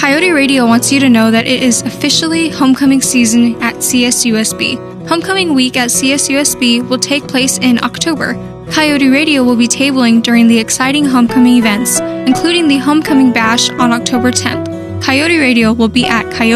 Coyote Radio wants you to know that it is officially homecoming season at CSUSB. Homecoming week at CSUSB will take place in October. Coyote Radio will be tabling during the exciting homecoming events, including the Homecoming Bash on October 10th. Coyote Radio will be at Coyote